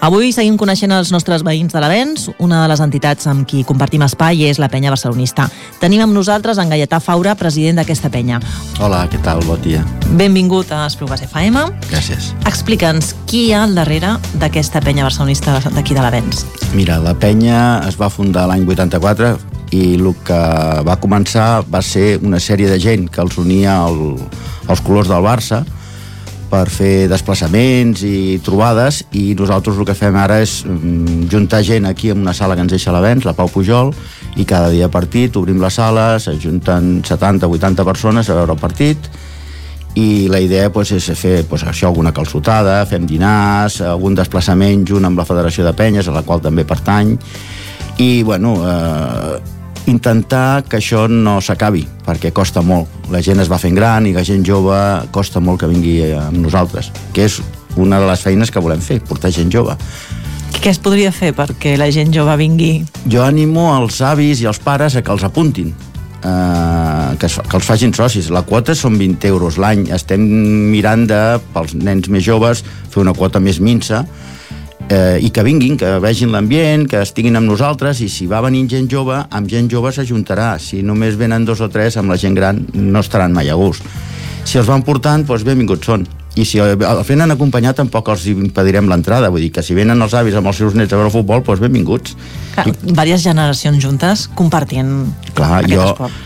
Avui seguim coneixent els nostres veïns de l'Avenç. Una de les entitats amb qui compartim espai és la Penya Barcelonista. Tenim amb nosaltres en Gaietà Faura, president d'aquesta penya. Hola, què tal? Bon dia. Benvingut a Esplugues FM. Gràcies. Explica'ns qui hi ha al darrere d'aquesta Penya Barcelonista d'aquí de l'Avenç. Mira, la penya es va fundar l'any 84 i el que va començar va ser una sèrie de gent que els unia als colors del Barça per fer desplaçaments i trobades, i nosaltres el que fem ara és juntar gent aquí en una sala que ens deixa l'Avenç, la Pau Pujol, i cada dia partit obrim la sala, s'ajunten 70-80 persones a veure el partit, i la idea és fer això, alguna calçotada, fem dinars, algun desplaçament junt amb la Federació de Penyes, a la qual també pertany, i intentar que això no s'acabi, perquè costa molt. La gent es va fent gran i la gent jove costa molt que vingui amb nosaltres, que és una de les feines que volem fer, portar gent jove. Què es podria fer perquè la gent jove vingui? Jo animo els avis i els pares a que els apuntin, que els facin socis. La quota són 20 euros l'any. Estem mirant pels nens més joves, fer una quota més minsa, i que vinguin, que vegin l'ambient, que estiguin amb nosaltres, i si va venint gent jove, amb gent jove s'ajuntarà. Si només venen 2 o 3, amb la gent gran no estaran mai a gust. Si els van portant, benvinguts són. I si el venen acompanyat, tampoc els impedirem l'entrada. Vull dir que si venen els avis amb els seus nets a veure futbol, benvinguts. Clar, diverses generacions juntes compartint aquest esport.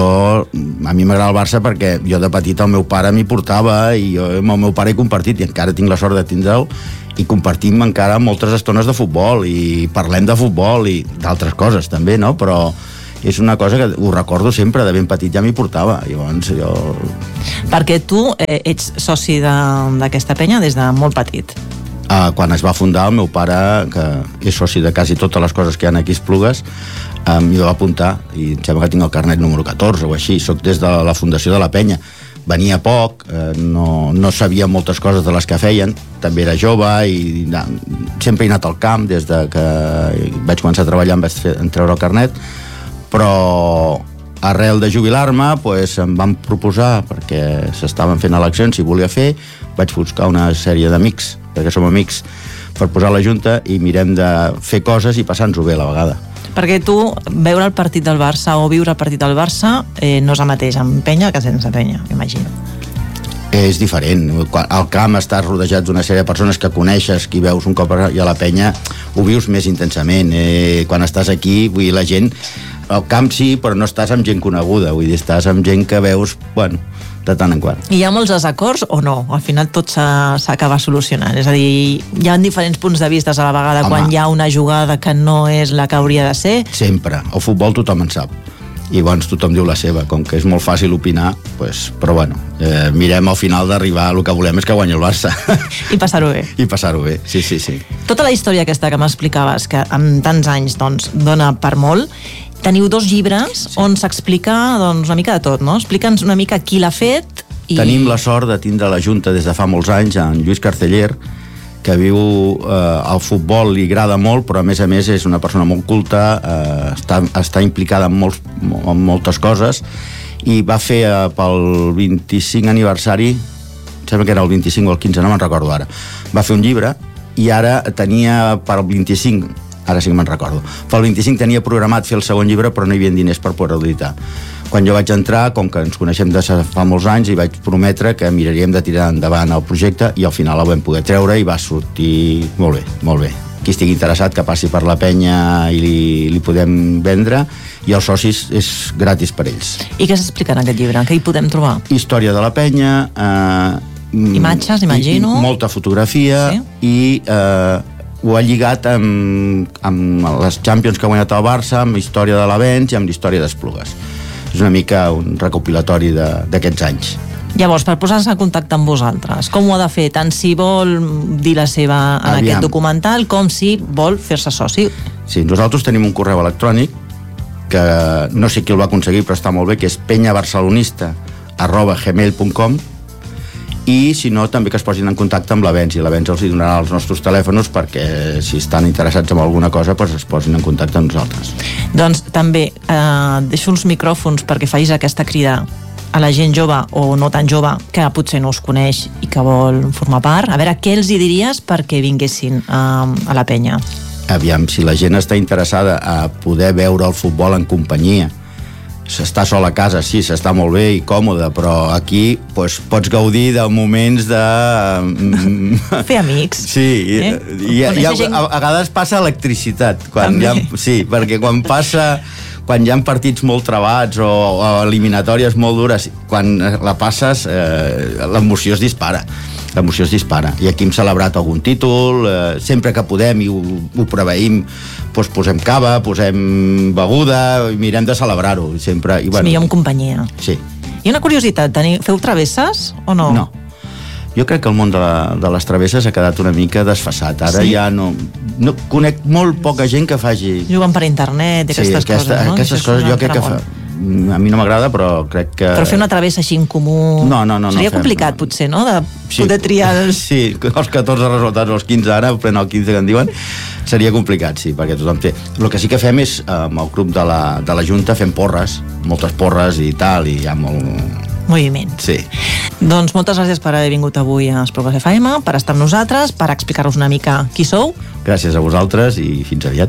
A mi m'agrada el Barça perquè jo de petit el meu pare m'hi portava, i jo amb el meu pare he compartit, i encara tinc la sort de tindre'l, i compartim encara moltes estones de futbol, i parlem de futbol i d'altres coses també, no? Però és una cosa que ho recordo sempre, de ben petit ja m'hi portava. Llavors jo... Perquè tu ets soci d'aquesta penya des de molt petit. Quan es va fundar, el meu pare, que és soci de quasi totes les coses que hi ha aquí a Esplugues, m'hi va apuntar, i em sembla que tinc el carnet número 14 o així. Soc des de la fundació de la penya. Venia poc, no sabia moltes coses de les que feien, també era jove i sempre he anat al camp. Des de que vaig començar a treballar em vaig treure el carnet, però arrel de jubilar-me em van proposar, perquè s'estaven fent eleccions, si volia fer, vaig buscar una sèrie d'amics, perquè som amics, per posar la junta i mirem de fer coses i passar-nos-ho bé a la vegada. Perquè tu, veure el partit del Barça o viure el partit del Barça no és el mateix amb penya que sense penya, m'imagino. És diferent. Al camp estàs rodejat d'una sèrie de persones que coneixes, que hi veus un cop a la penya, ho vius més intensament. Quan estàs aquí, vull dir, la gent... Al camp sí, però no estàs amb gent coneguda, vull dir, estàs amb gent que veus, de tant en quant. I hi ha molts desacords o no? Al final tot s'acaba solucionant. És a dir, hi ha diferents punts de vista a la vegada. Home, quan hi ha una jugada que no és la que hauria de ser. Sempre. El futbol tothom en sap. I llavors tothom diu la seva. Com que és molt fàcil opinar, però mirem al final d'arribar, el que volem és que guanyi el Barça. I passar-ho bé. I passar-ho bé, sí. Tota la història aquesta que m'explicaves, que amb tants anys dona per molt. Teniu 2 llibres on s'explica una mica de tot, no? Explica'ns una mica qui l'ha fet. Tenim la sort de tindre a la Junta des de fa molts anys en Lluís Carceller, que viu al futbol, li agrada molt, però a més és una persona molt culta, està implicada en moltes coses, i va fer pel 25 aniversari, sembla que era el 25 o el 15, no me'n recordo ara, va fer un llibre, i ara tenia per al 25, ara sí que me'n recordo, pel 25 tenia programat fer el segon llibre, però no hi havia diners per poder-lo editar. Quan jo vaig entrar, com que ens coneixem de fa molts anys, i vaig prometre que miraríem de tirar endavant el projecte, i al final el vam poder treure i va sortir molt bé. Qui estigui interessat que passi per la penya i li podem vendre, i els socis és gratis per ells. I què s'explica en aquest llibre? Què hi podem trobar? Història de la penya, imatges, imagino. Molta fotografia, i ho ha lligat amb les Champions que ha guanyat el Barça, amb història de l'Avenç i amb l'història d'Esplugues. És una mica un recopilatori d'aquests anys. Llavors, per posar-se en contacte amb vosaltres, com ho ha de fer? Tant si vol dir la seva en aquest documental, com si vol fer-se soci. Sí, nosaltres tenim un correu electrònic, que no sé qui el va aconseguir, però està molt bé, que és penyabarcelonista@gmail.com, i si no, també que es posin en contacte amb l'Avenç, i l'Avenç els donarà els nostres telèfons perquè si estan interessats en alguna cosa es posin en contacte amb nosaltres. Doncs també deixo els micròfons perquè facis aquesta crida a la gent jove o no tan jove que potser no us coneix i que vol formar part, a veure, què els hi diries perquè vinguessin a la penya? Aviam, si la gent està interessada a poder veure el futbol en companyia, s'està sol a casa, sí, s'està molt bé i còmode, però aquí doncs, pots gaudir de moments de... Fer amics. Sí, i a vegades passa electricitat. Sí, perquè quan hi ha partits molt trebats o eliminatòries molt dures, quan la passes, l'emoció es dispara. I aquí hem celebrat algun títol, sempre que podem i ho preveïm, doncs posem cava, posem beguda i mirem de celebrar-ho. És millor en companyia. Sí. I una curiositat, feu travesses o no? No. Jo crec que el món de les travesses ha quedat una mica desfasat. Ara ja no conec molt poca gent que faci... Juguen per internet i aquestes coses, no? Aquestes coses jo crec que a mi no m'agrada, però crec que... Però fer una travessa així en comú... No. Seria complicat, potser, no? De poder triar... Sí, els 14 resultats, els 15 ara, pleno el 15 que en diuen, seria complicat, sí, perquè tothom té... El que sí que fem és, amb el grup de la Junta, fem porres, moltes porres i tal, i hi ha molt... Moviment. Sí. Doncs moltes gràcies per haver vingut avui a Esplugues FM, per estar amb nosaltres, per explicar-nos una mica qui sou. Gràcies a vosaltres i fins aviat.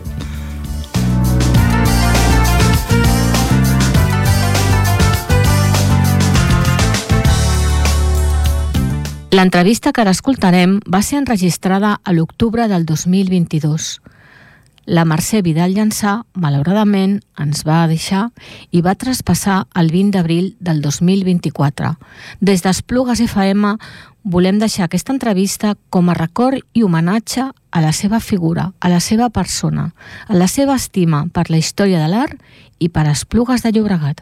L'entrevista que ara escoltarem va ser enregistrada a l'octubre del 2022. La Mercè Vidal Llançà, malauradament, ens va deixar i va traspassar el 20 d'abril del 2024. Des d'Esplugues FM volem deixar aquesta entrevista com a record i homenatge a la seva figura, a la seva persona, a la seva estima per la història de l'art i per Esplugues de Llobregat.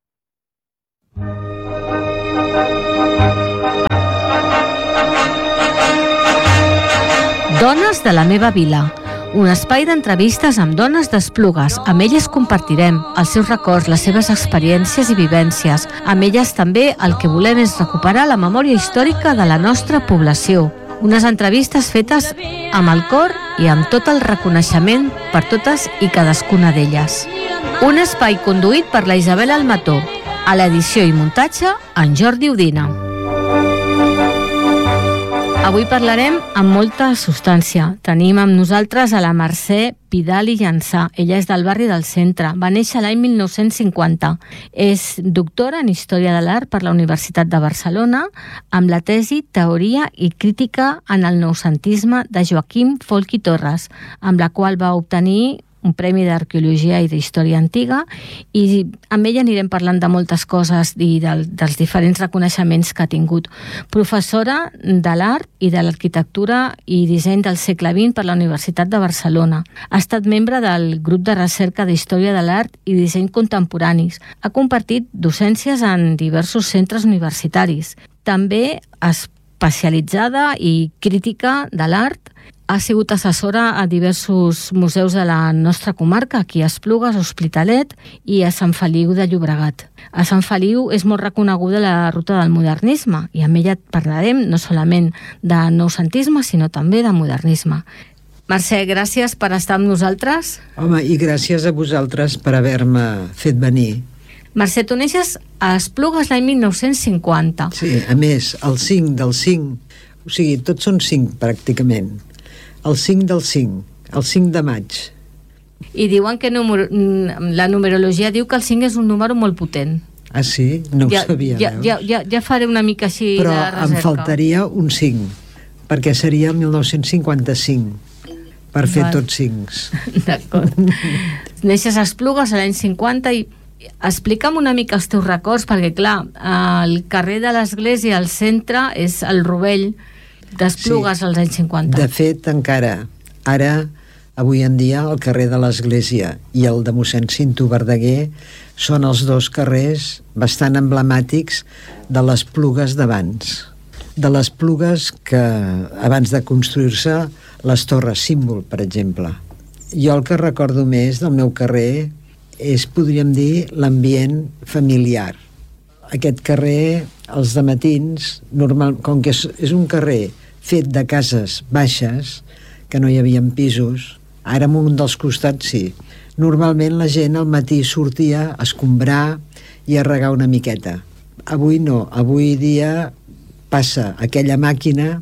Dones de la meva vila, un espai d'entrevistes amb dones d'Esplugues. Amb elles compartirem els seus records, les seves experiències i vivències. Amb elles també el que volem és recuperar la memòria històrica de la nostra població. Unes entrevistes fetes amb el cor i amb tot el reconeixement per totes i cadascuna d'elles. Un espai conduït per la Isabel Almató. A l'edició i muntatge, en Jordi Udina. Avui parlarem amb molta substància. Tenim amb nosaltres a la Mercè Vidal i Llançà. Ella és del barri del Centre. Va néixer l'any 1950. És doctora en Història de l'Art per la Universitat de Barcelona, amb la tesi Teoria i Crítica en el Noucentisme de Joaquim Folch i Torres, amb la qual va obtenir un premi d'Arqueologia i d'Història Antiga, i amb ella anirem parlant de moltes coses i dels diferents reconeixements que ha tingut. Professora de l'art i de l'arquitectura i disseny del segle XX per la Universitat de Barcelona. Ha estat membre del grup de recerca d'Història de l'Art i Disseny Contemporanis. Ha compartit docències en diversos centres universitaris. També especialitzada i crítica de l'art. Ha sigut assessora a diversos museus de la nostra comarca, aquí a Esplugues, a Hospitalet i a Sant Feliu de Llobregat. A Sant Feliu és molt reconeguda la ruta del modernisme i amb ella parlarem no solament de noucentisme, sinó també de modernisme. Mercè, gràcies per estar amb nosaltres. Home, i gràcies a vosaltres per haver-me fet venir. Mercè, tu neixes a Esplugues l'any 1950. Sí, a més, el 5 del 5, o sigui, tots són 5 pràcticament. El 5 del 5, el 5 de maig. I diuen que la numerologia diu que el 5 és un número molt potent. Ah, sí? No ho sabia. Ja faré una mica així de recerca. Però em faltaria un 5, perquè seria el 1955, per fer tots 5. D'acord. Neixes a Esplugues a l'any 50 i explica'm una mica els teus records, perquè clar, el carrer de l'Església al centre és el Rovell d'Esplugues als anys 50. De fet, encara ara, avui en dia, el carrer de l'Església i el de mossèn Cinto Verdaguer són els dos carrers bastant emblemàtics de les Plugues d'abans. De les Plugues que, abans de construir-se, les Torres Símbol, per exemple. Jo el que recordo més del meu carrer és, podríem dir, l'ambient familiar. Aquest carrer, els dematins, com que és un carrer fet de cases baixes, que no hi havia pisos, ara en un dels costats sí. Normalment la gent al matí sortia a escombrar i a regar una miqueta. Avui no, avui dia passa aquella màquina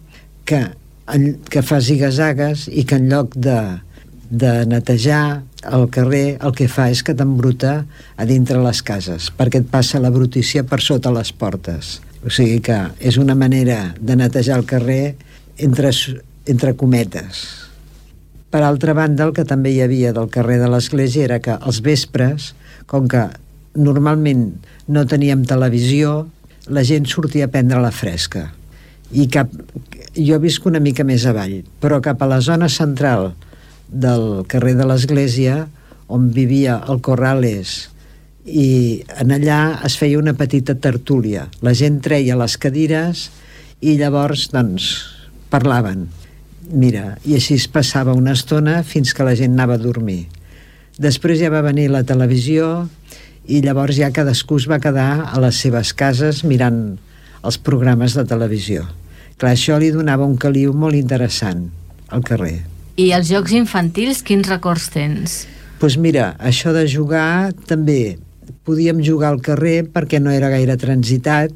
que fa zigazagues i que en lloc de netejar el carrer el que fa és que t'embruta a dintre les cases, perquè et passa la brutícia per sota les portes. O sigui que és una manera de netejar el carrer entre cometes. Per altra banda, el que també hi havia del carrer de l'Església era que als vespres, com que normalment no teníem televisió, la gent sortia a prendre la fresca. I jo visc una mica més avall, però cap a la zona central del carrer de l'Església, on vivia el Corrales, i en allà es feia una petita tertúlia. La gent treia les cadires i llavors, doncs, parlaven. Mira, i així es passava una estona fins que la gent anava a dormir. Després ja va venir la televisió i llavors ja cadascú es va quedar a les seves cases mirant els programes de televisió. Clar, això li donava un caliu molt interessant al carrer. I els jocs infantils, quins records tens? Doncs mira, això de jugar també podíem jugar al carrer perquè no era gaire transitat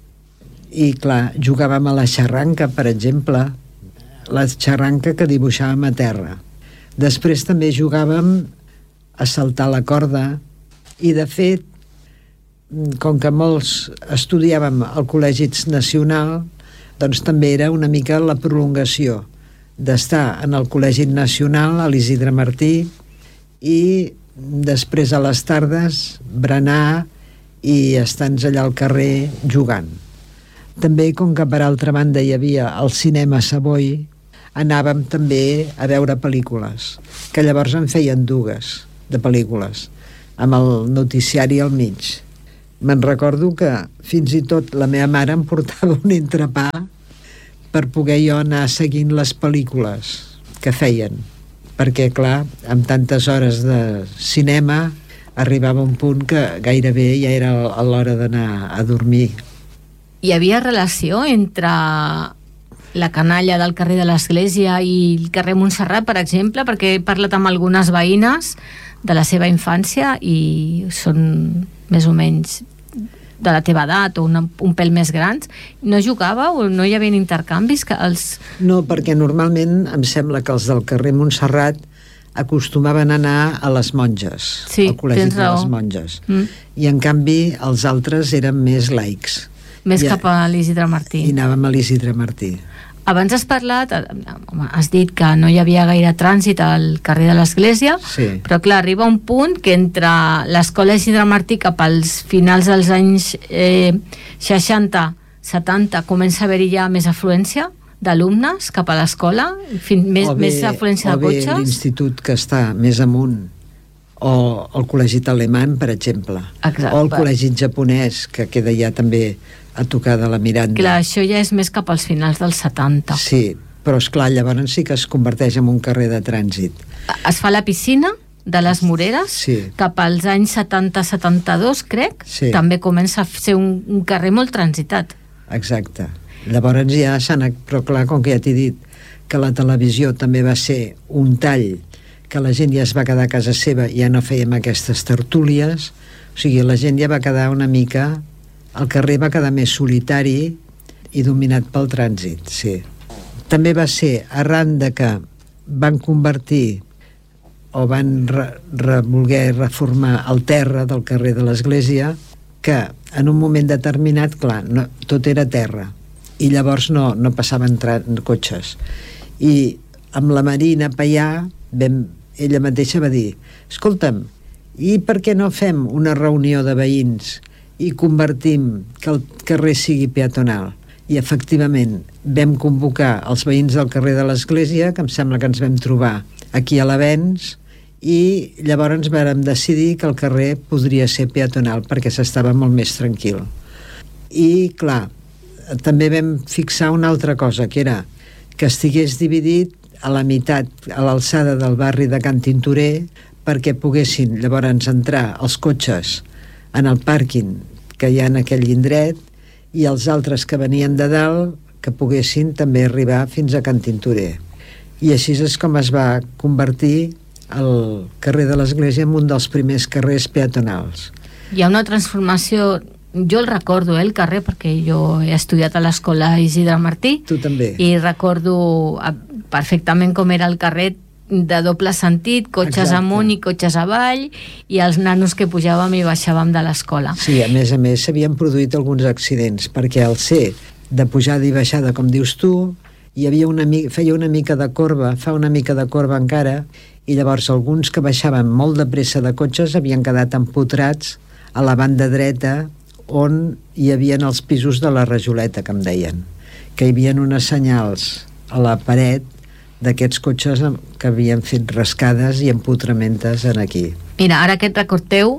i clar, jugàvem a la xarranca, per exemple, la xarranca que dibuixàvem a terra. Després també jugàvem a saltar la corda i de fet, com que molts estudiàvem al Col·legi Nacional, doncs també era una mica la prolongació d'estar en el Col·legi Nacional a l'Isidre Martí i després a les tardes berenar i estar-nos allà al carrer jugant. També, com que per altra banda hi havia el cinema Savoy, anàvem també a veure pel·lícules, que llavors en feien dues de pel·lícules, amb el noticiari al mig. Me'n recordo que fins i tot la meva mare em portava un entrepà per poder jo anar seguint les pel·lícules que feien, perquè clar, amb tantes hores de cinema arribava un punt que gairebé ja era a l'hora d'anar a dormir. Hi havia relació entre la canalla del carrer de l'Església i el carrer Montserrat, per exemple, perquè he parlat amb algunes veïnes de la seva infància i són més o menys de la teva edat o un pèl més grans. No jugava o no hi havia intercanvis? No, perquè normalment em sembla que els del carrer Montserrat acostumaven a anar a les monges, sí, al col·legi de les monges. I en canvi els altres eren més laics. Més cap a l'Isidre Martí. I anàvem a l'Isidre Martí. Abans has parlat, has dit que no hi havia gaire trànsit al carrer de l'Església, sí. Però clar, arriba un punt que entre l'escola Isidre Martí cap als finals dels anys 60-70 comença a haver-hi ja més afluència d'alumnes cap a l'escola, més afluència de cotxes. O bé l'institut que està més amunt, o el col·legi alemany, per exemple. Exacte. O el col·legi japonès, que queda ja també a tocar de la Miranda. Clar, això ja és més cap als finals dels 70. Sí, però esclar, llavors sí que es converteix en un carrer de trànsit. Es fa la piscina de les Moreres, sí. Cap als anys 70-72, crec, sí. També comença a ser un carrer molt transitat. Exacte. Llavors ja però clar, com que ja t'he dit que la televisió també va ser un tall, que la gent ja es va quedar a casa seva i ja no fèiem aquestes tertúlies, o sigui, la gent ja va quedar una mica... El carrer va quedar més solitari i dominat pel trànsit, sí. També va ser arran de que van convertir o van voler reformar el terra del carrer de l'Església, que en un moment determinat, clar, tot era terra i llavors no passaven cotxes. I amb la Marina Paià, ella mateixa va dir: escolta'm, i per què no fem una reunió de veïns i convertim que el carrer sigui peatonal? I efectivament vam convocar els veïns del carrer de l'Església, que em sembla que ens vam trobar aquí a l'Avenç, i llavors vàrem decidir que el carrer podria ser peatonal perquè s'estava molt més tranquil. I clar, també vam fixar una altra cosa, que era que estigués dividit a la meitat, a l'alçada del barri de Can Tintorer, perquè poguessin llavors entrar els cotxes en el pàrquing que hi ha en aquell indret i els altres que venien de dalt que poguessin també arribar fins a Can Tintorer. I així és com es va convertir el carrer de l'Església en un dels primers carrers peatonals. Hi ha una transformació jo el recordo, el carrer, perquè jo he estudiat a l'escola Isidre Martí. Tu també. I recordo perfectament com era el carrer, de doble sentit, cotxes amunt i cotxes avall, i els nanos que pujàvem i baixàvem de l'escola. Sí, a més s'havien produït alguns accidents, perquè al ser de pujada i baixada, com dius tu, hi havia feia una mica de corba, fa una mica de corba encara, i llavors alguns que baixaven molt de pressa de cotxes havien quedat empotrats a la banda dreta, on hi havia els pisos de la rajoleta, que em deien, que hi havia unes senyals a la paret d'aquests cotxes que havien fet rascades i empotramentes en aquí. Mira, ara aquest record teu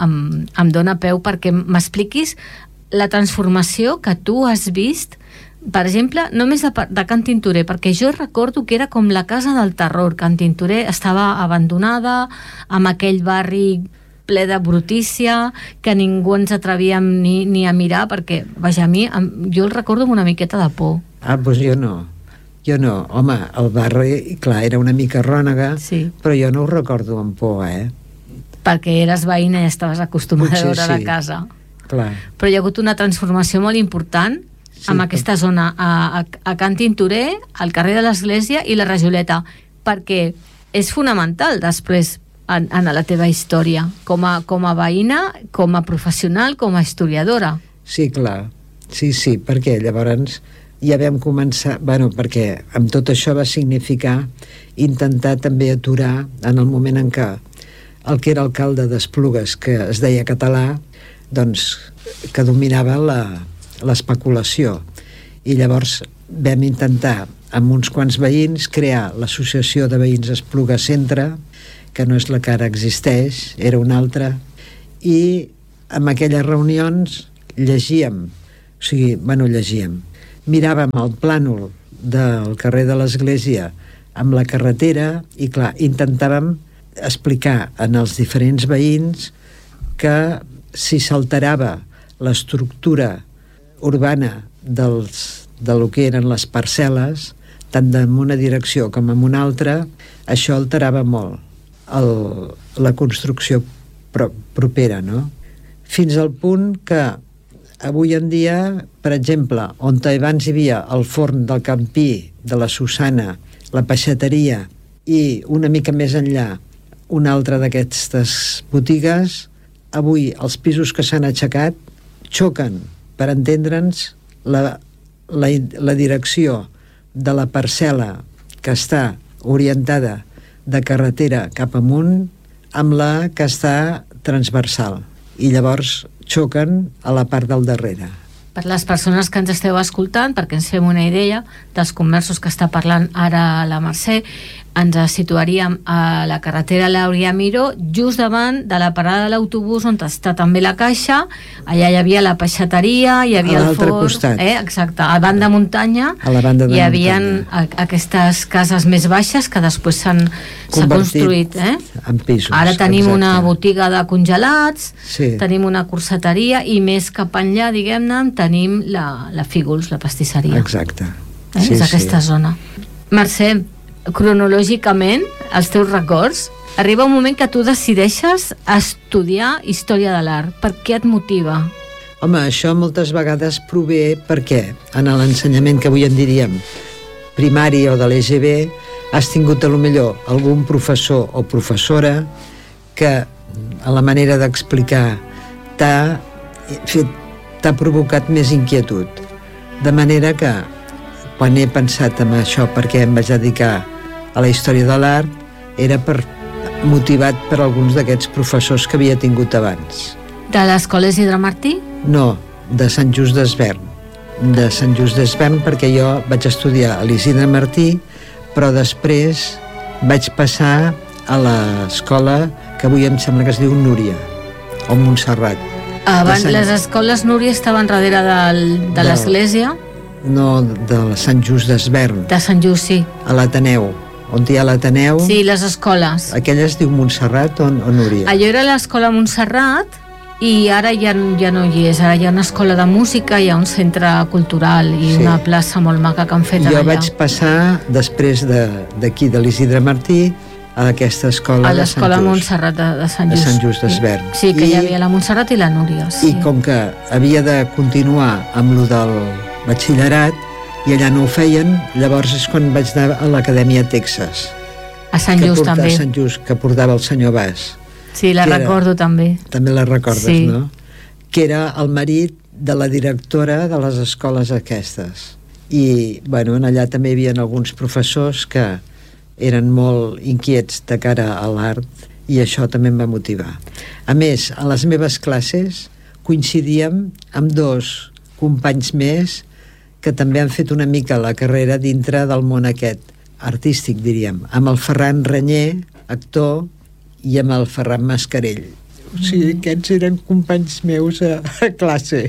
em dona peu perquè m'expliquis la transformació que tu has vist, per exemple, només de Can Tintorer, perquè jo recordo que era com la casa del terror. Can Tintorer estava abandonada, amb aquell barri ple de brutícia, que ningú ens atrevíem ni a mirar, perquè, vaja, jo el recordo amb una miqueta de por. Doncs jo no. Home, el barri, clar, era una mica rònega, sí. Però jo no ho recordo amb por, Perquè eres veïna i estaves acostumada a veure la casa. Clar. Però hi ha hagut una transformació molt important amb aquesta zona, a Can Tintorer, al carrer de l'Església i la Rajoleta, perquè és fonamental després en la teva història, com a veïna, com a professional, com a historiadora. Sí, clar. Sí, perquè llavors ja vam començar, perquè amb tot això va significar intentar també aturar en el moment en què el que era alcalde d'Esplugues, que es deia català, doncs que dominava l'especulació. I llavors vam intentar amb uns quants veïns crear l'associació de veïns Esplugues Centre, que no és la que ara existeix, era una altra, i en aquelles reunions llegíem, miràvem el plànol del carrer de l'Església amb la carretera i, clar, intentàvem explicar en els diferents veïns que si s'alterava l'estructura urbana de lo que eren les parcel·les, tant en una direcció com en una altra, això alterava molt la construcció propera, no? Fins al punt que avui en dia, per exemple, on abans hi havia el forn del Campí, de la Susana, la peixateria i una mica més enllà una altra d'aquestes botigues, avui els pisos que s'han aixecat xoquen, per entendre'ns, la direcció de la parcel·la que està orientada de carretera cap amunt amb la que està transversal, i llavors xoquen a la part del darrere. Per les persones que ens esteu escoltant, perquè ens fem una idea dels comerços que està parlant ara la Mercè, ens situaríem a la carretera Lauria Miró, just davant de la parada de l'autobús on està també la caixa. Allà hi havia la peixateria, hi havia el forn, exacte, a banda muntanya, hi havia aquestes cases més baixes que després s'han construït en pisos. Ara tenim una botiga de congelats, tenim una corseteria i més cap enllà, diguem-ne, tenim la Fígols, la pastisseria. Exacte. És aquesta zona. Mercè, cronològicament, els teus records, arriba un moment que tu decideixes estudiar història de l'art. Per què et motiva? Home, això moltes vegades prové perquè en l'ensenyament que avui en diríem primari o de l'EGB has tingut a lo millor algun professor o professora que a la manera d'explicar t'ha provocat més inquietud. De manera que quan he pensat en això, perquè em vaig dedicar a la història de l'art, era motivat per alguns d'aquests professors que havia tingut abans. De l'Escola Isidre Martí? No, de Sant Just Desvern. De Sant Just Desvern, perquè jo vaig estudiar a l'Isidre Martí, però després vaig passar a l'escola que avui em sembla que es diu Núria, o Montserrat. Abans les escoles Núria estaven darrere de l'església? No, de Sant Just Desvern. De Sant Just, sí. A l'Ateneu, on hi ha l'Ateneu. Sí, les escoles. Aquella es diu Montserrat o Núria? Allò era l'escola Montserrat i ara ja no hi és. Ara hi ha una escola de música, hi ha un centre cultural i una plaça molt maca que han fet allà. Jo vaig passar, després d'aquí de l'Isidre Martí, a aquesta escola a l'escola Montserrat de Sant Just. De Sant Just d'Esvern. Sí, que hi havia la Montserrat i la Núria. Sí. I com que havia de continuar amb lo del batxillerat i allà no ho feien, llavors és quan vaig anar a l'Acadèmia Texas. A Sant Just també. A Sant Just, que portava el senyor Bas. Sí, la recordo també. També la recordes, sí. No? Que era el marit de la directora de les escoles aquestes. I, bueno, allà també hi havia alguns professors que eren molt inquiets de cara a l'art i això també em va motivar. A més, a les meves classes coincidíem amb 2 companys més que també han fet una mica la carrera dintre del món aquest artístic, diríem, amb el Ferran Renyer, actor, i amb el Ferran Mascarell. O sigui, aquests eren companys meus a classe.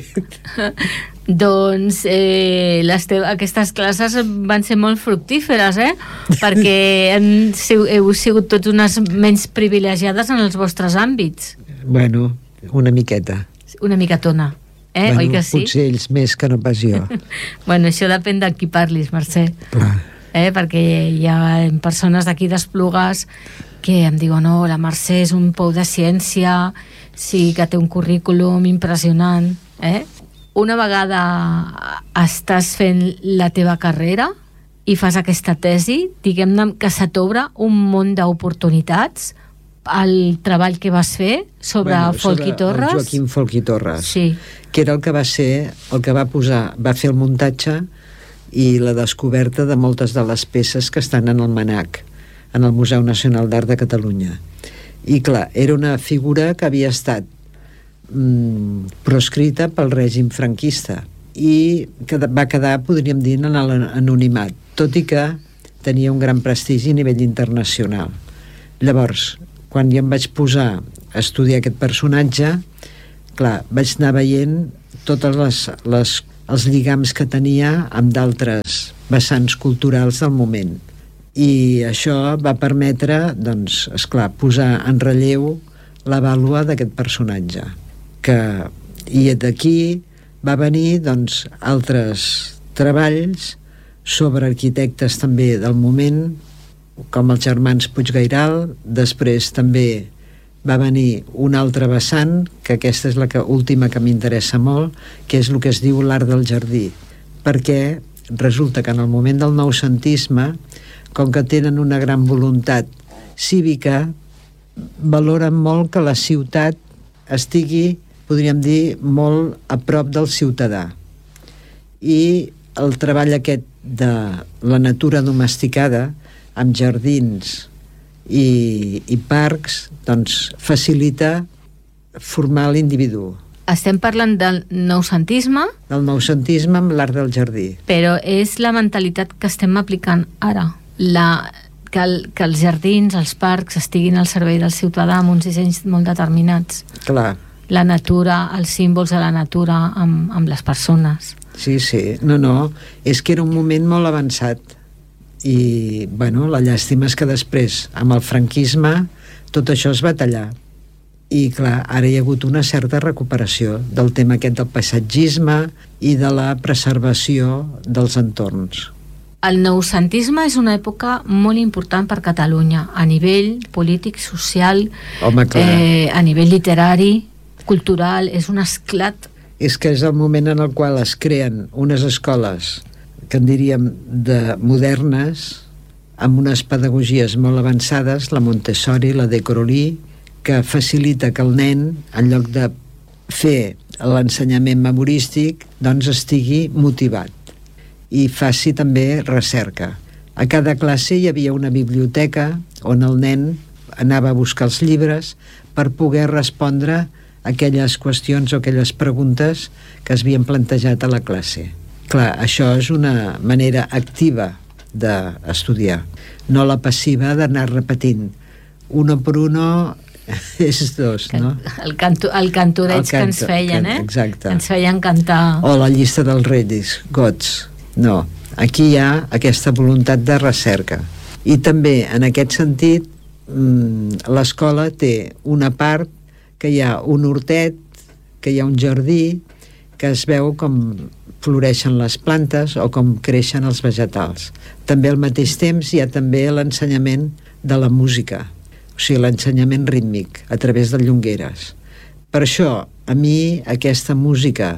Doncs aquestes classes van ser molt fructíferes, perquè heu sigut tots unes menys privilegiades en els vostres àmbits. Bueno, una miqueta. Una micatona, bueno, oi que sí? Potser ells més que no pas jo. Bueno, això depèn de qui parlis, Mercè. Clar. Perquè hi ha persones d'aquí d'Esplugues que em diuen, no, la Mercè és un pou de ciència, sí que té un currículum impressionant, Una vegada estàs fent la teva carrera i fas aquesta tesi, diguem-ne que se t'obre un munt d'oportunitats. El treball que vas fer sobre Folch i Torres, el Joaquim Folch i Torres, sí. Que era el que va ser, el que va fer el muntatge i la descoberta de moltes de les peces que estan en el MNAC, en el Museu Nacional d'Art de Catalunya. I clar, era una figura que havia estat proscrita pel règim franquista i que va quedar, podríem dir, en l'anonimat, tot i que tenia un gran prestigi a nivell internacional. Llavors, quan jo em vaig posar a estudiar aquest personatge, clar, vaig anar veient tots els lligams que tenia amb d'altres vessants culturals del moment. I això va permetre, doncs, esclar, posar en relleu la vàlua d'aquest personatge. I d'aquí va venir, doncs, altres treballs sobre arquitectes també del moment, com els germans Puiggairal. Després també va venir un altre vessant, que aquesta és la última que m'interessa molt, que és el que es diu l'art del jardí, perquè resulta que en el moment del noucentisme, com que tenen una gran voluntat cívica, valoren molt que la ciutat estigui, podríem dir, molt a prop del ciutadà. I el treball aquest de la natura domesticada, amb jardins i parcs, doncs facilita formar l'individu. Estem parlant del noucentisme? Del noucentisme amb l'art del jardí. Però és la mentalitat que estem aplicant ara. Que els jardins, els parcs estiguin al servei del ciutadà amb uns dissenys molt determinats. Clar. La natura, els símbols de la natura amb les persones. Sí, sí. No. És que era un moment molt avançat. I, bueno, la llàstima és que després, amb el franquisme, tot això es va tallar. I, clar, ara hi ha hagut una certa recuperació del tema aquest del paisatgisme i de la preservació dels entorns. El noucentisme és una època molt important per Catalunya, a nivell polític, social, a nivell literari, cultural, és un esclat. És que és el moment en el qual es creen unes escoles que en diríem de modernes, amb unes pedagogies molt avançades, la Montessori, la de Corolí, que facilita que el nen, en lloc de fer l'ensenyament memorístic, doncs estigui motivat i faci també recerca. A cada classe hi havia una biblioteca on el nen anava a buscar els llibres per poder respondre aquelles qüestions o aquelles preguntes que es havien plantejat a la classe. Clar, això és una manera activa d'estudiar, no la passiva d'anar repetint. Uno per uno és dos, no? El cantoreig que ens feien, exacte. Que ens feien cantar. O la llista dels reis, gots. No, aquí hi ha aquesta voluntat de recerca. I també, en aquest sentit, l'escola té una part que hi ha un hortet, que hi ha un jardí, que es veu com floreixen les plantes o com creixen els vegetals. També al mateix temps hi ha també l'ensenyament de la música, o sigui, l'ensenyament rítmic a través de llongueres. Per això, a mi, aquesta música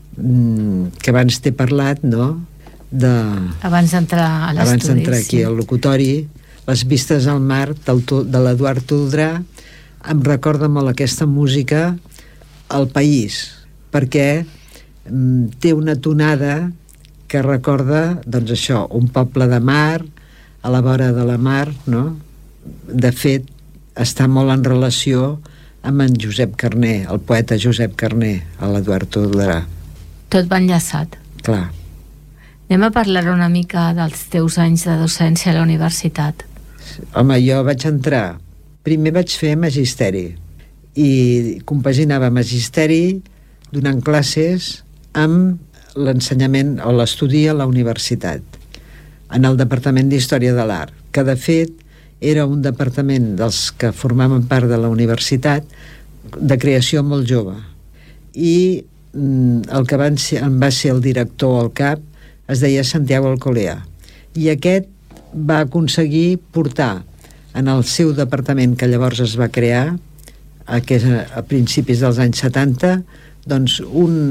que abans t'he parlat, no?, abans d'entrar a l'estudi. Abans d'entrar aquí al locutori, les vistes al mar de l'Eduard Toldrà, em recorda molt aquesta música al país, perquè té una tonada que recorda, doncs això, un poble de mar, a la vora de la mar, no? De fet, està molt en relació amb en Josep Carner, el poeta Josep Carner, a l'Eduard Toldrà. Tot va enllaçat. Clar. Anem a parlar una mica dels teus anys de docència a la universitat. Home, jo vaig entrar... Primer vaig fer magisteri i compaginava magisteri donant classes amb l'ensenyament o l'estudi a la universitat, en el Departament d'Història de l'Art, que de fet era un departament dels que formaven part de la universitat de creació molt jove. I el que em va ser el director al cap es deia Santiago Alcolea, i aquest va aconseguir portar en el seu departament, que llavors es va crear a principis dels anys 70, doncs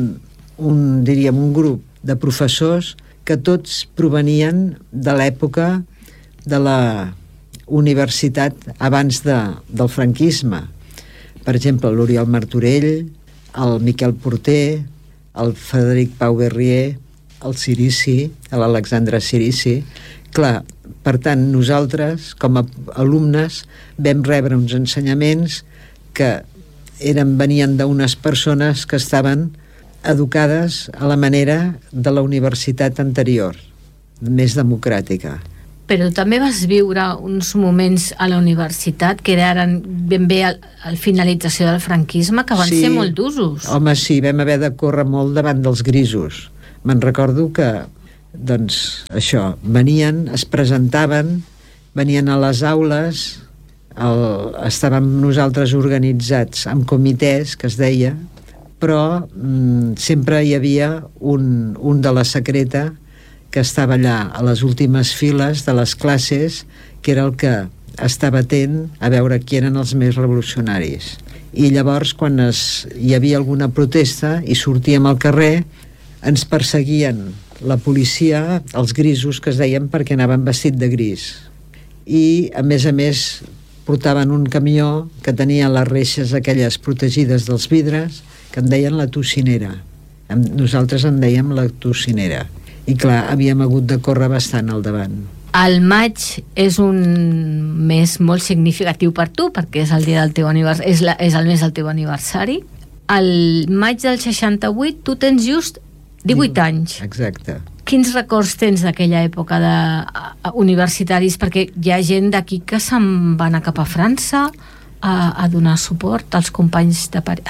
diríem un grup de professors que tots provenien de l'època de la universitat abans del franquisme. Per exemple, l'Oriol Martorell, el Miquel Porter, el Frederic Pau Berrier, el Cirici, l'Alexandre Cirici. Clar, per tant, nosaltres, com a alumnes, vam rebre uns ensenyaments que venien d'unes persones que estaven educades a la manera de la universitat anterior, més democràtica. Però també vas viure uns moments a la universitat que eren ben bé a la finalització del franquisme, que van ser molt d'usos. Home, sí, vam haver de córrer molt davant dels grisos. Me'n recordo que, doncs, això, venien, es presentaven, venien a les aules, estàvem nosaltres organitzats en comitès, que es deia, però sempre hi havia un de la secreta que estava allà a les últimes files de les classes, que era el que estava atent a veure qui eren els més revolucionaris. I llavors, quan hi havia alguna protesta i sortíem al carrer, ens perseguien la policia, els grisos que es deien, perquè anaven vestit de gris. I, a més, portaven un camió que tenia les reixes aquelles protegides dels vidres, que en deien la tocinera. Nosaltres en dèiem la tocinera. I clar, havíem hagut de córrer bastant al davant. El maig és un mes molt significatiu per tu, perquè és el dia del teu aniversari, és el mes del teu aniversari. El maig del 68 tu tens just 18 anys. Exacte. Quins records tens d'aquella època de universitaris? Perquè hi ha gent d'aquí que se'n va anar cap a França a donar suport als companys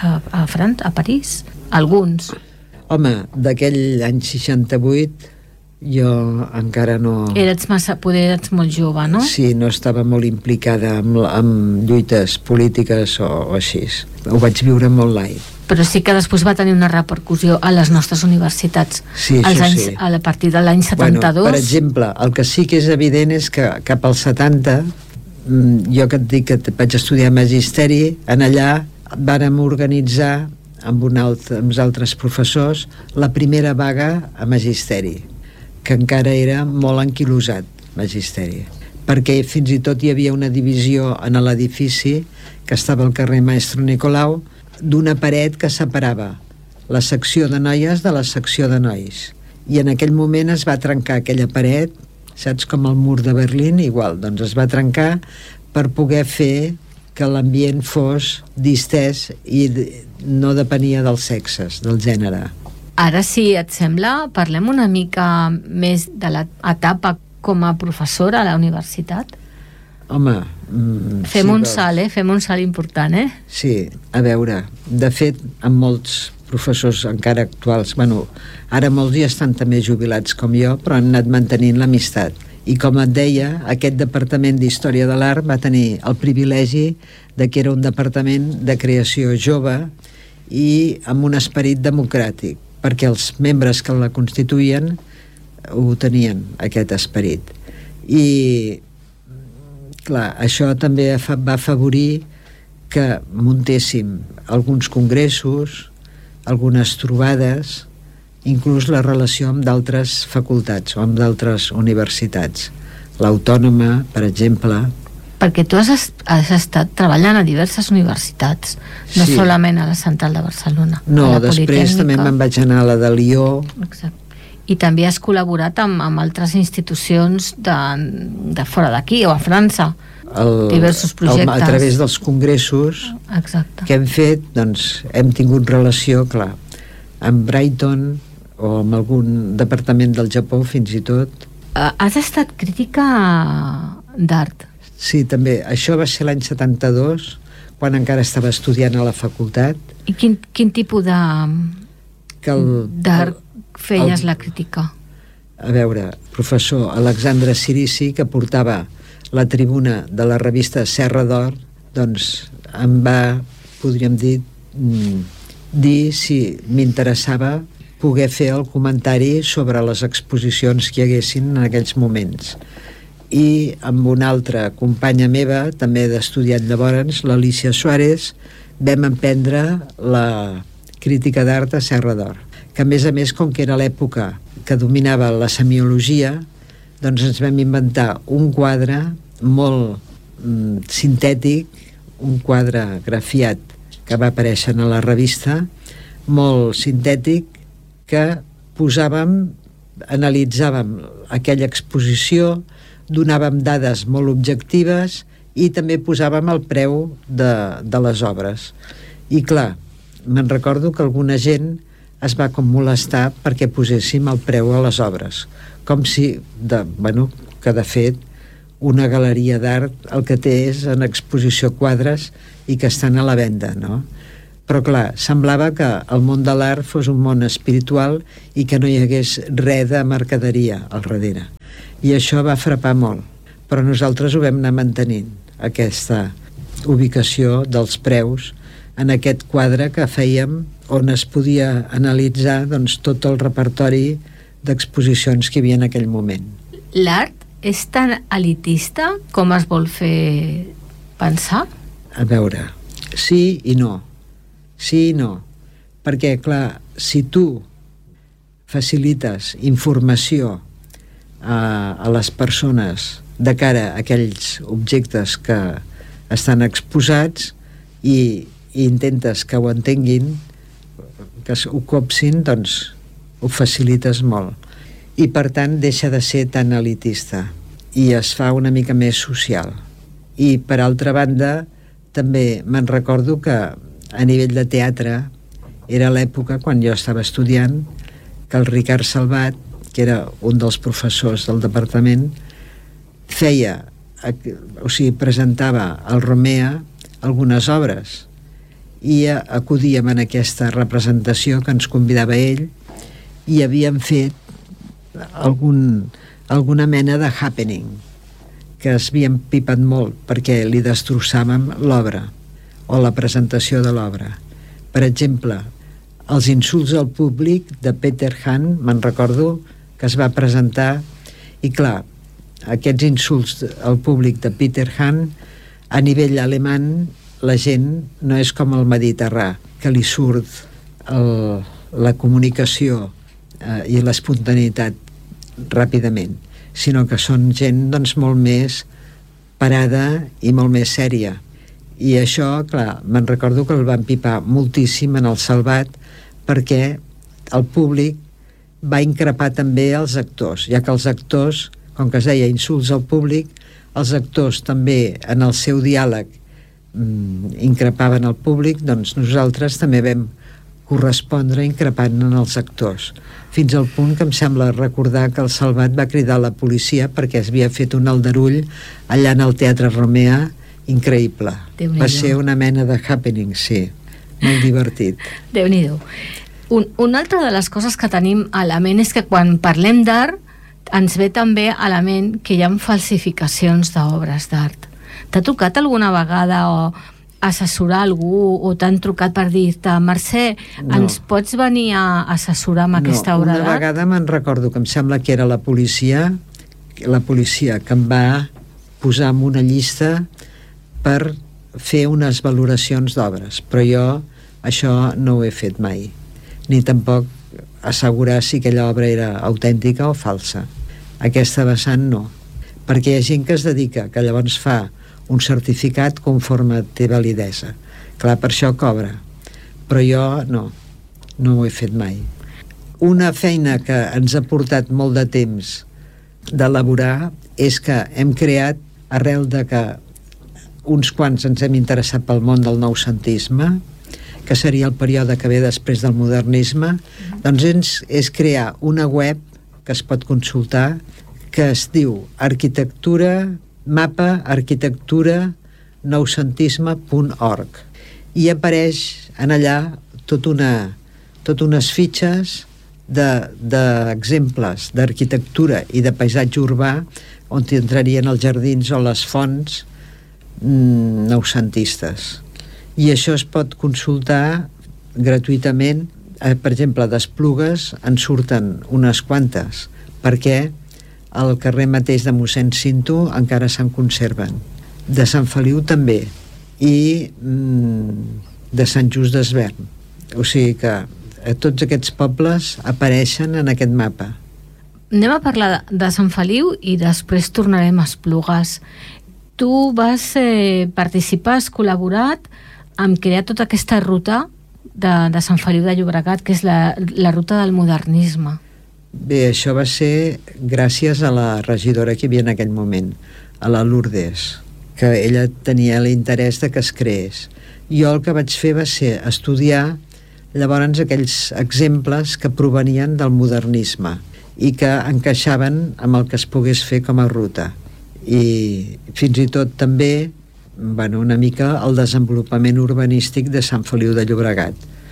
a París. Alguns. Home, d'aquell any 68 jo encara no... Poder ets molt jove, no? Sí, no estava molt implicada amb lluites polítiques o així. Ho vaig viure molt light. Però sí que després va tenir una repercussió a les nostres universitats. Sí, això sí. A partir de l'any 72... Per exemple, el que sí que és evident és que cap al 70, jo que et dic que vaig estudiar magisteri, en allà vàrem organitzar amb els altres professors la primera vaga a magisteri, que encara era molt anquilosat, magisteri, perquè fins i tot hi havia una divisió en l'edifici que estava al carrer Maestro Nicolau, d'una paret que separava la secció de noies de la secció de nois, i en aquell moment es va trencar aquella paret, saps, com el mur de Berlín, igual, doncs es va trencar per poder fer que l'ambient fos distès i no depenia dels sexes, del gènere. Ara, si et sembla, parlem una mica més de l'etapa com a professora a la universitat. Home... Fem un salt important, eh? Sí, a veure, de fet, amb molts professors encara actuals, ara molts ja estan també jubilats com jo, però han anat mantenint l'amistat. I com et deia, aquest Departament d'Història de l'Art va tenir el privilegi de que era un departament de creació jove i amb un esperit democràtic, perquè els membres que la constituïen ho tenien, aquest esperit. I clar, això també va afavorir que muntéssim alguns congressos, algunes trobades, inclús la relació amb d'altres facultats o amb d'altres universitats. L'Autònoma, per exemple. Perquè tu has estat treballant a diverses universitats, no Sí. solament a la Central de Barcelona. No, a la després també Politècnica. me'n vaig anar a la de Lió. Exacte. I també has col·laborat amb altres institucions de fora d'aquí o a França. Diversos projectes. A través dels congressos Exacte. que hem fet, doncs hem tingut relació, clar, amb Brighton o amb algun departament del Japó, fins i tot. Has estat crítica d'art. Sí, també. Això va ser l'any 72, quan encara estava estudiant a la facultat. I quin tipus Que d'art feies la crítica? A veure, professor Alexandre Cirici, que portava la tribuna de la revista Serra d'Or, doncs em va, podríem dir si m'interessava poder fer el comentari sobre les exposicions que hi haguessin en aquells moments. I amb una altra companya meva, també d'estudiant llavors, l'Alicia Suárez, vam emprendre la crítica d'art a Serra d'Or, que a més, com que era l'època que dominava la semiologia, doncs ens vam inventar un quadre molt sintètic, un quadre grafiat que va aparèixer a la revista, molt sintètic, que analitzàvem aquella exposició, donàvem dades molt objectives i també posàvem el preu de les obres. I clar, me'n recordo que alguna gent es va com molestar perquè poséssim el preu a les obres, com si, que de fet una galeria d'art el que té és en exposició quadres i que estan a la venda, no? Però clar, semblava que el món de l'art fos un món espiritual i que no hi hagués res de mercaderia al darrere. I això va frapar molt, però nosaltres ho vam anar mantenint, aquesta ubicació dels preus en aquest quadre que fèiem, on es podia analitzar doncs, tot el repertori d'exposicions que hi havia en aquell moment. L'art és tan elitista com es vol fer pensar? A veure, sí i no. Sí i no. Perquè, clar, si tu facilites informació a les persones de cara a aquells objectes que estan exposats i intentes que ho entenguin, que ho copsin, doncs ho facilites molt. I per tant deixa de ser tan elitista i es fa una mica més social. I per altra banda també me'n recordo que a nivell de teatre era l'època quan jo estava estudiant que el Ricard Salvat, que era un dels professors del departament, presentava al Romea algunes obres i acudíem en aquesta representació que ens convidava ell i havíem fet alguna mena de happening que es havien pipat molt perquè li destrossàvem l'obra o la presentació de l'obra. Per exemple, els insults al públic de Peter Hahn, me'n recordo que es va presentar i clar, aquests insults al públic de Peter Hahn a nivell alemany la gent no és com el mediterrani, que li surt la comunicació i l'espontaneïtat ràpidament, sinó que són gent doncs, molt més parada i molt més sèria. I això, clar, me'n recordo que el van pipar moltíssim en el Salvat perquè el públic va increpar també els actors, ja que els actors, com que es deia insults al públic, els actors també en el seu diàleg increpaven el públic, doncs nosaltres també vam correspondre increpant en els actors, fins al punt que em sembla recordar que el Salvat va cridar a la policia perquè es havia fet un aldarull allà en el Teatre Romea increïble. Va ser una mena de happening, sí, molt divertit. Déu-n'hi-do. Una altra de les coses que tenim a la ment és que quan parlem d'art ens ve també a la ment que hi ha falsificacions d'obres d'art. T'ha trucat alguna vegada o assessorar algú o t'han trucat per dir-te Mercè, ens pots venir a assessorar amb aquesta obra d'art? Una vegada me'n recordo que em sembla que era la policia que em va posar en una llista per fer unes valoracions d'obres, però jo això no ho he fet mai, ni tampoc assegurar si aquella obra era autèntica o falsa. Aquesta vessant no, perquè hi ha gent que es dedica, que llavors fa un certificat conforme té validesa. Clar, per això cobra, però jo no ho he fet mai. Una feina que ens ha portat molt de temps d'elaborar és que hem creat, arrel de que uns quants ens hem interessat pel món del noucentisme, que seria el període que ve després del modernisme, doncs és crear una web que es pot consultar, que es diu mapa arquitectura noucentisme.org, i apareix en allà tot unes fitxes d'exemples d'arquitectura i de paisatge urbà on entrarien els jardins o les fonts noucentistes. I això es pot consultar gratuïtament. Per exemple, d'Esplugues en surten unes quantes, perquè al carrer mateix de mossèn Cinto encara se'n conserven. De Sant Feliu també, i de Sant Just d'Esvern. O sigui que tots aquests pobles apareixen en aquest mapa. Anem a parlar de Sant Feliu i després tornarem a Esplugues. Tu vas participar, has col·laborat amb crear tota aquesta ruta de Sant Feliu de Llobregat, que és la ruta del modernisme. Bé, això va ser gràcies a la regidora que hi havia en aquell moment, a la Lourdes, que ella tenia l'interès de que es creés. Jo el que vaig fer va ser estudiar llavors aquells exemples que provenien del modernisme i que encaixaven amb el que es pogués fer com a ruta. I fins i tot també una mica el desenvolupament urbanístic de Sant Feliu de Llobregat,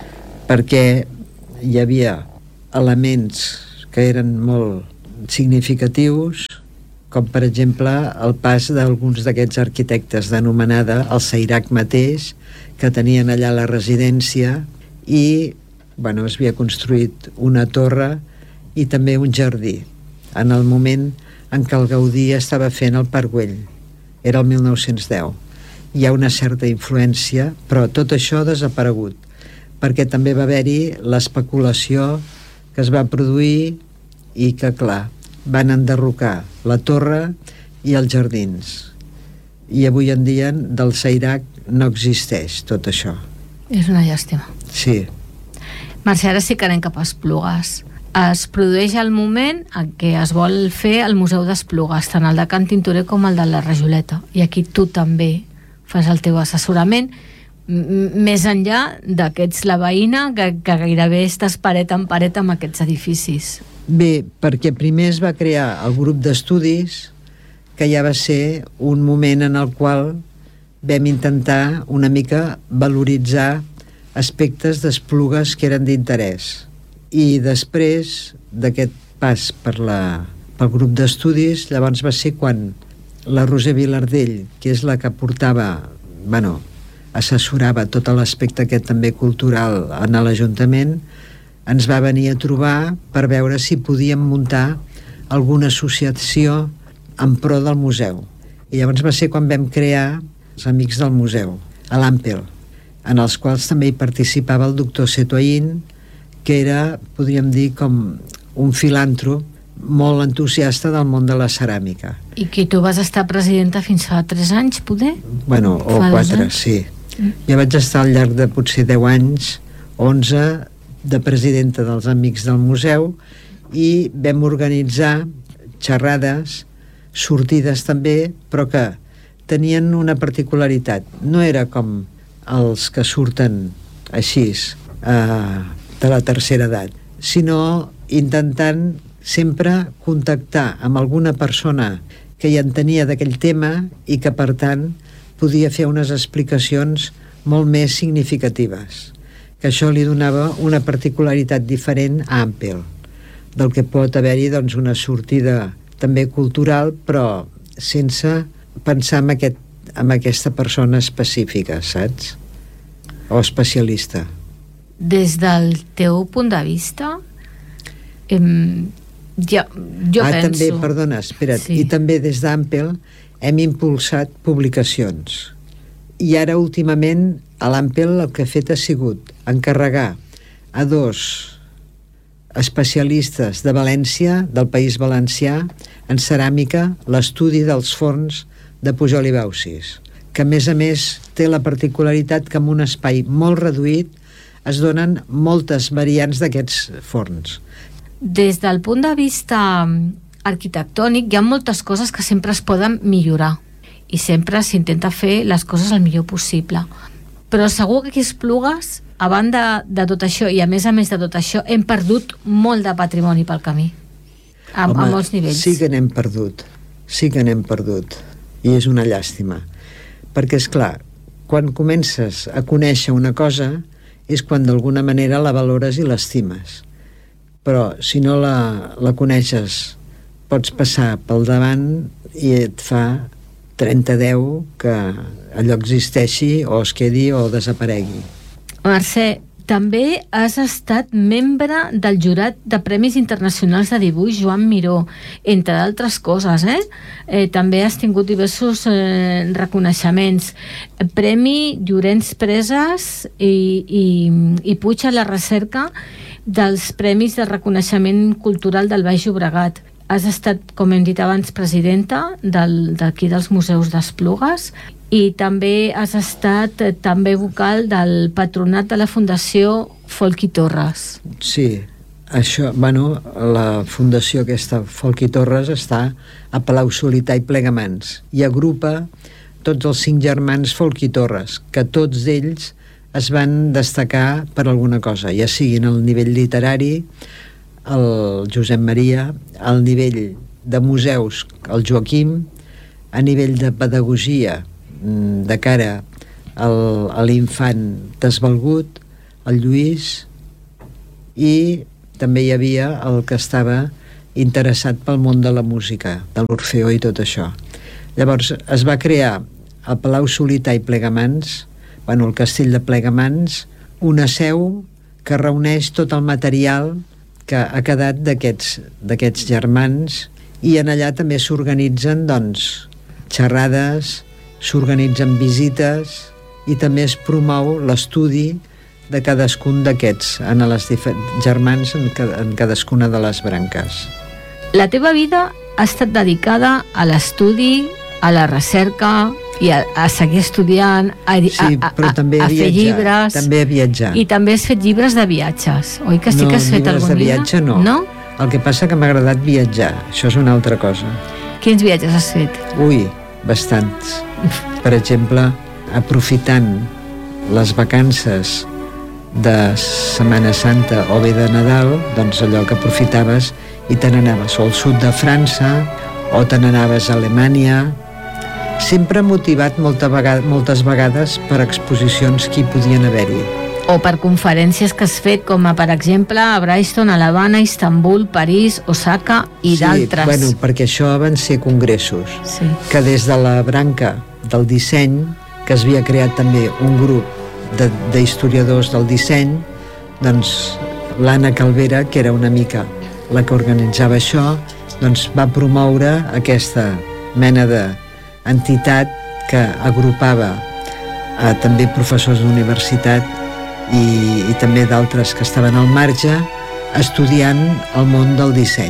perquè hi havia elements que eren molt significatius, com per exemple el pas d'alguns d'aquests arquitectes d'anomenada el Seirac mateix, que tenien allà la residència, i es havia construït una torre i també un jardí en el moment en què el Gaudí estava fent el Parc Güell. Era el 1910. Hi ha una certa influència, però tot això ha desaparegut, perquè també va haver-hi l'especulació que es va produir i que, clar, van enderrocar la torre i els jardins. I avui en dia del Seirac no existeix tot això. És una llàstima. Sí. Mercè, ara sí que anem cap a Esplugues. Es produeix el moment en què es vol fer el Museu d'Esplugues, tant el de Can Tintorer com el de la Rajoleta. I aquí tu també fas el teu assessorament, més enllà d'aquests la veïna, que gairebé estàs paret en paret amb aquests edificis. Bé, perquè primer es va crear el grup d'estudis, que ja va ser un moment en el qual vam intentar una mica valoritzar aspectes d'Esplugues que eren d'interès. I després d'aquest pas pel grup d'estudis, llavors va ser quan la Roser Vilardell, que és la que portava, assessorava tot l'aspecte aquest també cultural en l'Ajuntament, ens va venir a trobar per veure si podíem muntar alguna associació en pro del museu. I llavors va ser quan vam crear els Amics del Museu, a l'Ampel, en els quals també hi participava el doctor Setoín, que era, podríem dir, com un filàntrop molt entusiasta del món de la ceràmica. I que tu vas estar presidenta fins fa 3 anys, poder? O 4, sí. Jo vaig estar al llarg de potser 10 anys, 11, de presidenta dels Amics del Museu, i vam organitzar xerrades, sortides també, però que tenien una particularitat. No era com els que surten així de la tercera edat, sinó intentant sempre contactar amb alguna persona que hi entenia d'aquell tema i que, per tant, podia fer unes explicacions molt més significatives, que això li donava una particularitat diferent a Ampel, del que pot haver-hi una sortida també cultural, però sense pensar en aquesta persona específica, saps? O especialista. Des del teu punt de vista, jo penso... També, perdona, espera't, sí. I també des d'Ampel hem impulsat publicacions. I ara, últimament, a l'Ampel el que ha fet ha sigut encarregar a 2 especialistes de València, del País Valencià, en ceràmica, l'estudi dels forns de Pujol i Baucis, que a més té la particularitat que en un espai molt reduït es donen moltes variants d'aquests forns. Des del punt de vista arquitectònic hi ha moltes coses que sempre es poden millorar i sempre s'intenta fer les coses el millor possible, però segur que aquí a Esplugues, a banda de tot això i a més de tot això, hem perdut molt de patrimoni pel camí a molts nivells. Sí que n'hem perdut i és una llàstima, perquè és clar, quan comences a conèixer una cosa és quan d'alguna manera la valores i l'estimes, però si no la coneixes pots passar pel davant i et fa 30-10 que allò existeixi o es quedi o desaparegui. Mercè, també has estat membre del jurat de Premis Internacionals de Dibuix Joan Miró, entre d'altres coses, també has tingut diversos reconeixements. Premi Llorenç Presas i Puig a la recerca dels Premis de Reconeixement Cultural del Baix Llobregat. Has estat, com hem dit abans, presidenta d'aquí dels Museus d'Esplugues i també has estat també vocal del patronat de la Fundació Folch i Torres. Sí, això, la fundació aquesta Folch i Torres està a Palau-solità i Plegamans i agrupa tots els 5 germans Folch i Torres, que tots ells es van destacar per alguna cosa, ja siguin al nivell literari, el Josep Maria, al nivell de museus, el Joaquim, a nivell de pedagogia, de cara a l'infant desvalgut, el Lluís, i també hi havia el que estava interessat pel món de la música, de l'Orfeó i tot això. Llavors es va crear a Palau-solità i Plegamans, el castell de Plegamans, una seu que reuneix tot el material que ha quedat d'aquests germans, i en allà també s'organitzen xerrades, s'organitzen visites i també es promou l'estudi de cadascun d'aquests en els germans en cadascuna de les branques. La teva vida ha estat dedicada a l'estudi, a la recerca i a seguir estudiant, a fer llibres. També a viatjar. I també has fet llibres de viatges, oi que sí que has fet algun llibre? No, llibres de viatge no. El que passa que m'ha agradat viatjar, això és una altra cosa. Quins viatges has fet? Ui, bastants. Per exemple, aprofitant les vacances de Setmana Santa o bé de Nadal, doncs allò que aprofitaves i te n'anaves al sud de França o te n'anaves a Alemanya, sempre motivat moltes vegades per exposicions que hi podien haver-hi. O per conferències que has fet, com per exemple a Brighton, a l'Havana, Istanbul, París, Osaka i d'altres. Sí, perquè això van ser congressos, que des de la branca del disseny, que es havia creat també un grup d'historiadors del disseny, doncs l'Anna Calvera, que era una mica la que organitzava això, doncs va promoure aquesta mena d'entitat que agrupava també professors d'universitat i també d'altres que estaven al marge estudiant el món del disseny.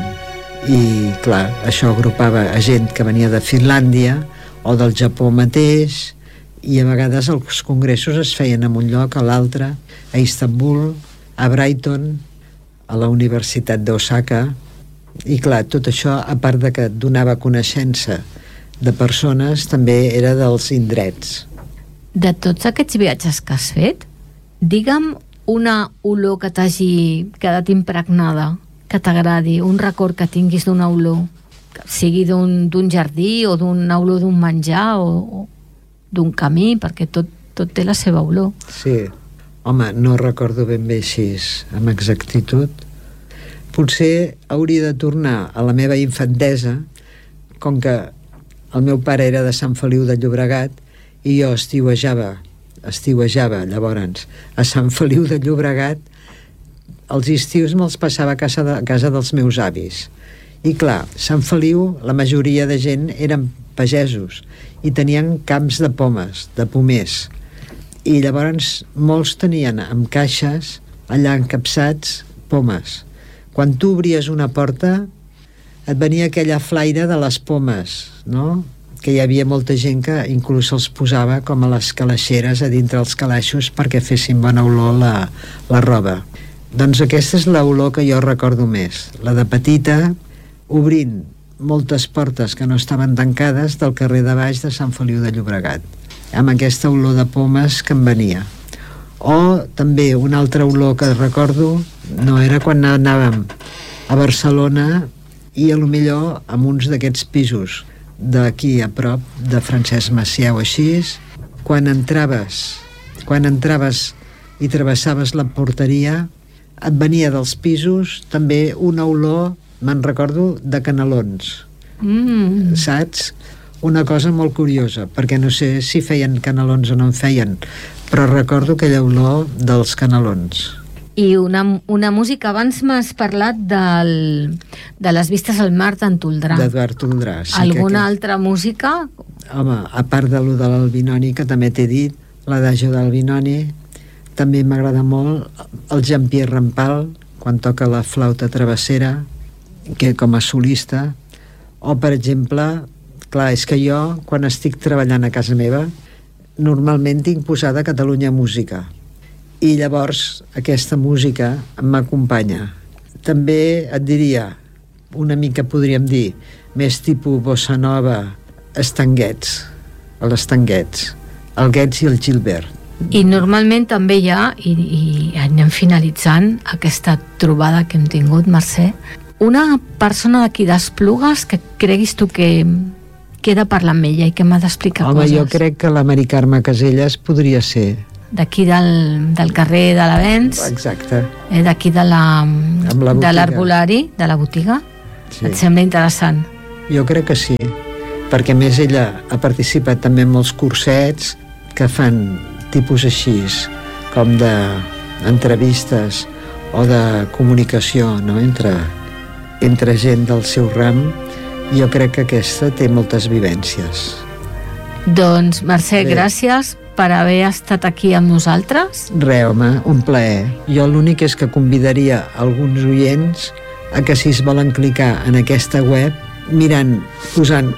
I clar, això agrupava a gent que venia de Finlàndia o del Japó mateix, i a vegades els congressos es feien en un lloc, a l'altre, a Istanbul, a Brighton, a la Universitat d'Osaka. I clar, tot això, a part de que donava coneixença de persones, també era dels indrets. De tots aquests viatges que has fet, digue'm una olor que t'hagi quedat impregnada, que t'agradi, un record que tinguis d'una olor, sigui d'un jardí o d'una olor d'un menjar o d'un camí, perquè tot té la seva olor. Sí, home, no recordo ben bé així amb exactitud. Potser hauria de tornar a la meva infantesa, com que el meu pare era de Sant Feliu de Llobregat i jo estiuejava llavors a Sant Feliu de Llobregat. Els estius me'ls passava a casa dels meus avis, i clar, Sant Feliu, la majoria de gent eren pagesos, i tenien camps de pomes, de pomers, i llavors molts tenien amb caixes allà encapçats pomes. Quan tu obries una porta et venia aquella flaire de les pomes, no? Que hi havia molta gent que inclús els posava com a les calaixeres a dintre els calaixos perquè fessin bona olor la roba. Doncs aquesta és l'olor que jo recordo més, la de petita, obrint moltes portes que no estaven tancades del carrer de baix de Sant Feliu de Llobregat, amb aquesta olor de pomes que em venia. O també una altra olor que recordo, no era quan anàvem a Barcelona i a lo millor amb uns d'aquests pisos d'aquí a prop de Francesc Macià o així, quan entraves i travessaves la porteria, et venia dels pisos també una olor, me'n recordo, de canelons. Saps? Una cosa molt curiosa, perquè no sé si feien canelons o no en feien, però recordo aquella olor dels canelons. I una música, abans m'has parlat de les vistes al mar d'en Toldrà. D'Eduard Toldrà. Sí, alguna altra música? Home, a part de lo de l'Albinoni, que també t'he dit, l'adagio d'Albinoni, també m'agrada molt el Jean-Pierre Rampal, quan toca la flauta travessera, que com a solista, o per exemple, clar, és que jo, quan estic treballant a casa meva, normalment tinc posada Catalunya Música, i llavors aquesta música m'acompanya. També et diria, una mica podríem dir, més tipus bossa nova, estanguets, el Guets i el Gilbert. I normalment també hi ha, i anem finalitzant aquesta trobada que hem tingut, Mercè, una persona d'aquí d'Esplugues que creguis tu que he de parlar amb ella i que m'ha d'explicar coses. Home, jo crec que la Mari Carme Caselles podria ser. D'aquí del carrer de l'Avenç. Exacte. D'aquí de l'arbolari, de la botiga. Sí. Et sembla interessant? Jo crec que sí, perquè a més ella ha participat també en molts cursets que fan tipus així, com d'entrevistes o de comunicació, no? entre gent del seu ram. Jo crec que aquesta té moltes vivències. Doncs, Mercè, gràcies per haver estat aquí amb nosaltres. Home, un plaer. Jo l'únic és que convidaria alguns oients a que si es volen clicar en aquesta web, posant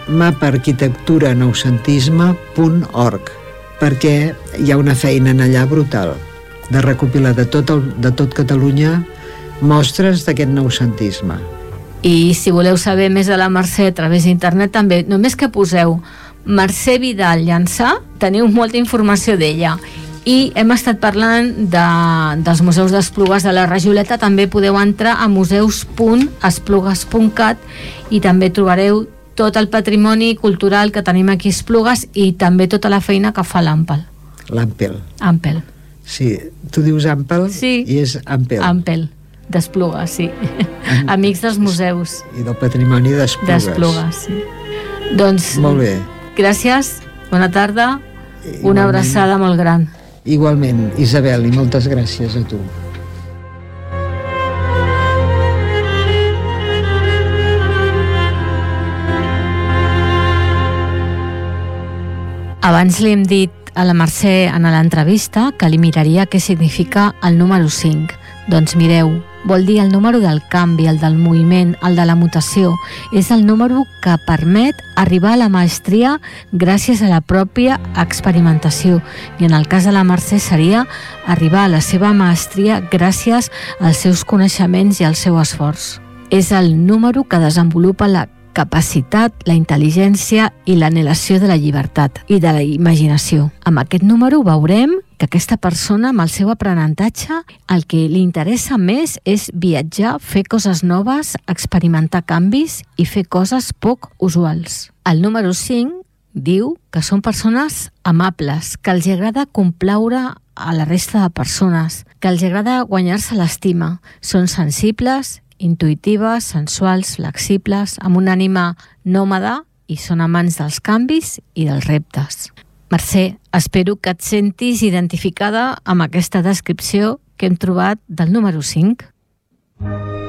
mapaarquitecturanoucentisme.org, perquè hi ha una feina en allà brutal de recopilar de tot Catalunya mostres d'aquest noucentisme. I si voleu saber més de la Mercè a través d'internet també, només que poseu Mercè Vidal Llançà, teniu molta informació d'ella. I hem estat parlant dels museus d'Esplugues de la Rajoleta. També podeu entrar a museus.esplugues.cat i també trobareu tot el patrimoni cultural que tenim aquí a Esplugues i també tota la feina que fa l'Ampel. Ampel. Sí, tu dius Ampel, sí, i és Ampel. Ampel, d'Esplugues, sí. Amics dels museus. I del patrimoni d'Esplugues. Sí. Doncs, molt bé. Gràcies, bona tarda, una abraçada molt gran. Igualment, Isabel, i moltes gràcies a tu. Abans li hem dit a la Mercè en l'entrevista que li miraria què significa el número 5. Doncs mireu, vol dir el número del canvi, el del moviment, el de la mutació. És el número que permet arribar a la maestria gràcies a la pròpia experimentació. I en el cas de la Mercè seria arribar a la seva maestria gràcies als seus coneixements i al seu esforç. És el número que desenvolupa la capacitat, la intel·ligència i l'anhelació de la llibertat i de la imaginació. Amb aquest número veurem que aquesta persona, amb el seu aprenentatge, el que li interessa més és viatjar, fer coses noves, experimentar canvis i fer coses poc usuals. El número 5 diu que són persones amables, que els agrada complaure a la resta de persones, que els agrada guanyar-se l'estima, són sensibles, intuïtives, sensuals, flexibles, amb una ànima nòmada i són amants dels canvis i dels reptes. Mercè, espero que et sentis identificada amb aquesta descripció que hem trobat del número 5.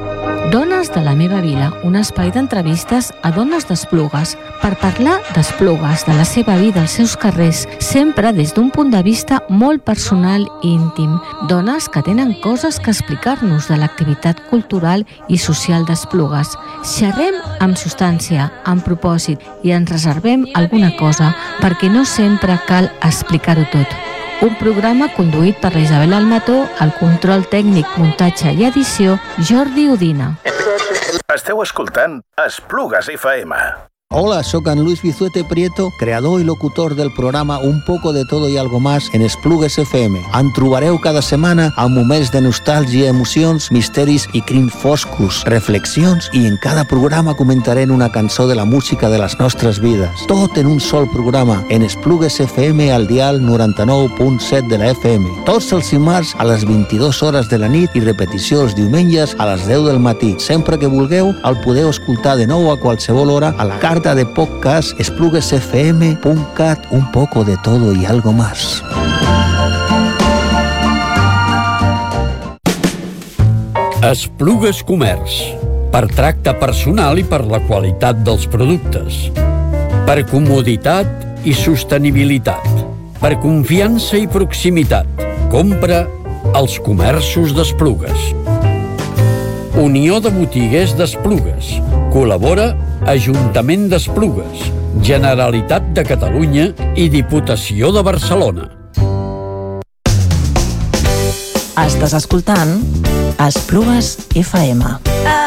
Dones de la meva vila, un espai d'entrevistes a dones d'Esplugues per parlar d'Esplugues, de la seva vida, els seus carrers, sempre des d'un punt de vista molt personal i íntim. Dones que tenen coses que explicar-nos de l'activitat cultural i social d'Esplugues. Xerrem amb substància, amb propòsit, i ens reservem alguna cosa perquè no sempre cal explicar-ho tot. Un programa conduït per la Isabel Almató, el control tècnic, muntatge i edició, Jordi Udina. Esteu escoltant Esplugues FM. Hola, soc en Luis Bizuete Prieto, creador i locutor del programa Un poco de todo y algo más en Esplugues FM. Em trobareu cada setmana amb moments de nostàlgia, emocions, misteris i crims foscos, reflexions, i en cada programa comentaré una cançó de la música de les nostres vides. Tot en un sol programa, en Esplugues FM al dial 99.7 de la FM. Tots els dimarts a les 22 hores de la nit i repetició els diumenges a les 10 del matí. Sempre que vulgueu, el podeu escoltar de nou a qualsevol hora a la carta de podcast espluguesfm.cat, un poco de todo y algo más. Esplugues Comerç, per tracte personal i per la qualitat dels productes, per comoditat i sostenibilitat, per confiança i proximitat. Compra als comerços d'Esplugues. Unió de Botiguers d'Esplugues. Col·labora Ajuntament d'Esplugues, Generalitat de Catalunya i Diputació de Barcelona. Estàs escoltant Esplugues FM.